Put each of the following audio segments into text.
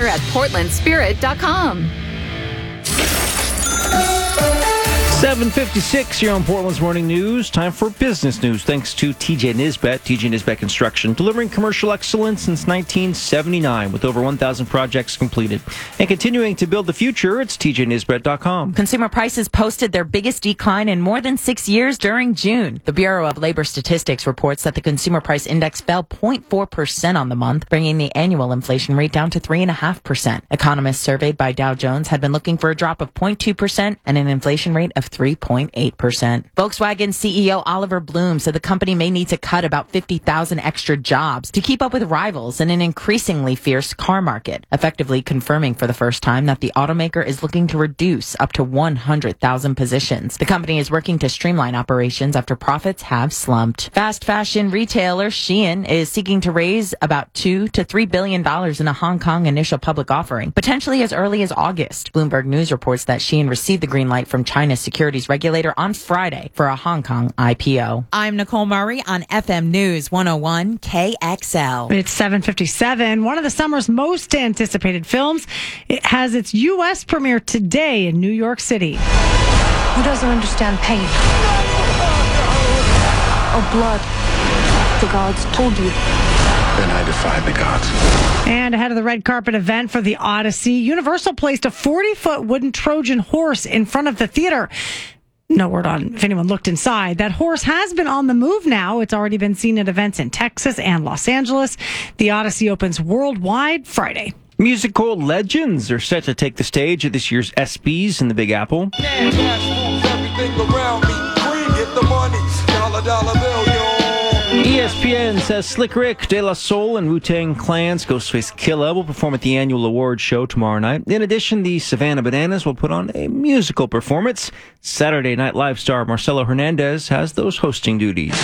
weather at portlandspirit.com. 7:56 here on Portland's Morning News. Time for business news. Thanks to TJ Nisbet, TJ Nisbet Construction, delivering commercial excellence since 1979 with over 1,000 projects completed. And continuing to build the future, it's tjnisbet.com. Consumer prices posted their biggest decline in more than 6 years during June. The Bureau of Labor Statistics reports that the consumer price index fell 0.4% on the month, bringing the annual inflation rate down to 3.5%. Economists surveyed by Dow Jones had been looking for a drop of 0.2% and an inflation rate of 3.8%. Volkswagen CEO Oliver Bloom said the company may need to cut about 50,000 extra jobs to keep up with rivals in an increasingly fierce car market, effectively confirming for the first time that the automaker is looking to reduce up to 100,000 positions. The company is working to streamline operations after profits have slumped. Fast fashion retailer Shein is seeking to raise about $2 to $3 billion in a Hong Kong initial public offering, potentially as early as August. Bloomberg News reports that Shein received the green light from China's securities regulator on Friday for a Hong Kong IPO. I'm Nicole Murray on FM News 101 KXL. It's 7:57. One of the summer's most anticipated films. It has its U.S. premiere today in New York City. Who doesn't understand pain? Or blood? The gods told you. Then I defy the gods. And ahead of the red carpet event for the Odyssey, Universal placed a 40-foot wooden Trojan horse in front of the theater. No word on if anyone looked inside. That horse has been on the move now. It's already been seen at events in Texas and Los Angeles. The Odyssey opens worldwide Friday. Musical legends are set to take the stage at this year's ESPYs in the Big Apple. ESPN says Slick Rick, De La Soul, and Wu-Tang Clan's Ghostface Killah will perform at the annual awards show tomorrow night. In addition, the Savannah Bananas will put on a musical performance. Saturday Night Live star Marcelo Hernandez has those hosting duties.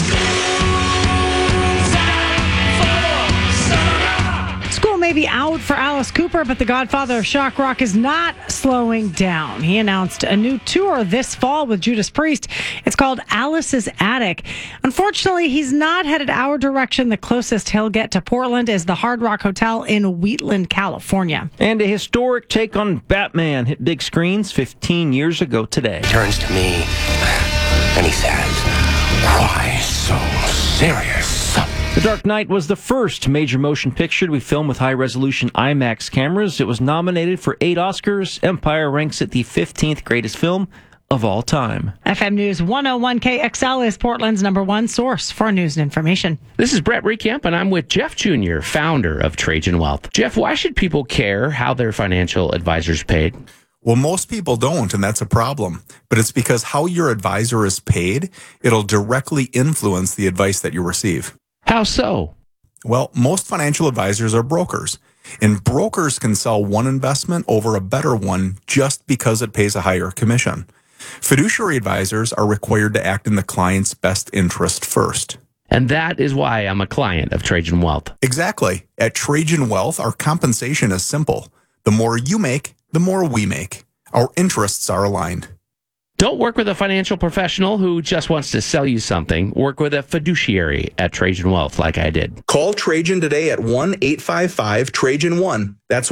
School may be out for Alice Cooper, but the godfather of shock rock is not slowing down. He announced a new tour this fall with Judas Priest. It's called Alice's Attic. Unfortunately, he's not headed our direction. The closest he'll get to Portland is the Hard Rock Hotel in Wheatland, California. And a historic take on Batman hit big screens 15 years ago today. He turns to me and he says, "Why so serious?" The Dark Knight was the first major motion picture to be filmed with high-resolution IMAX cameras. It was nominated for 8 Oscars. Empire ranks it the 15th greatest film of all time. FM News 101 KXL is Portland's #1 source for news and information. This is Brett Recamp, and I'm with Jeff Jr., founder of Trajan Wealth. Jeff, why should people care how their financial advisor's paid? Well, most people don't, and that's a problem. But it's because how your advisor is paid, it'll directly influence the advice that you receive. How so? Well, most financial advisors are brokers, and brokers can sell one investment over a better one just because it pays a higher commission. Fiduciary advisors are required to act in the client's best interest first. And that is why I'm a client of Trajan Wealth. Exactly. At Trajan Wealth, our compensation is simple. The more you make, the more we make. Our interests are aligned. Don't work with a financial professional who just wants to sell you something. Work with a fiduciary at Trajan Wealth like I did. Call Trajan today at 1-855-TRAJAN-1. That's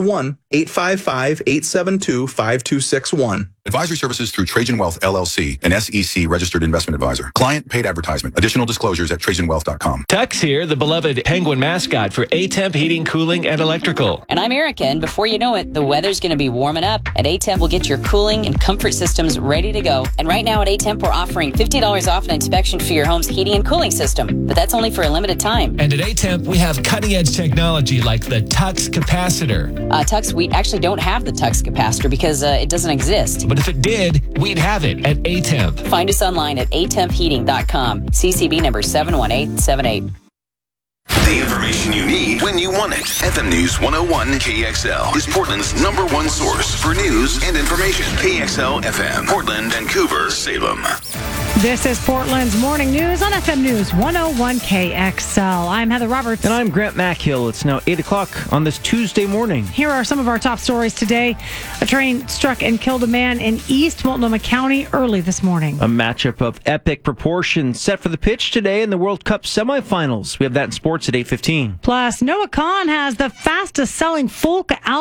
1-855-872-5261. Advisory services through Trajan Wealth, LLC, an SEC registered investment advisor. Client paid advertisement. Additional disclosures at TrajanWealth.com. Tux here, the beloved penguin mascot for A-Temp Heating, Cooling, and Electrical. And I'm Erica, and before you know it, the weather's going to be warming up, and A-Temp will get your cooling and comfort systems ready to go. And right now at A-Temp, we're offering $50 off an inspection for your home's heating and cooling system, but that's only for a limited time. And at A-Temp, we have cutting-edge technology like the Tux capacitor. Tux, we actually don't have the Tux capacitor because it doesn't exist. But if it did, we'd have it at A-Temp. Find us online at atemp.heating.com. CCB number 71878. The information you need when you want it. FM News 101 KXL is Portland's #1 source for news and information. KXL FM, Portland, Vancouver, Salem. This is Portland's Morning News on FM News 101 KXL. I'm Heather Roberts. And I'm Grant Mackhill. It's now 8 o'clock on this Tuesday morning. Here are some of our top stories today. A train struck and killed a man in East Multnomah County early this morning. A matchup of epic proportions set for the pitch today in the World Cup semifinals. We have that in sports at 8:15. Plus, Noah Kahan has the fastest selling folk album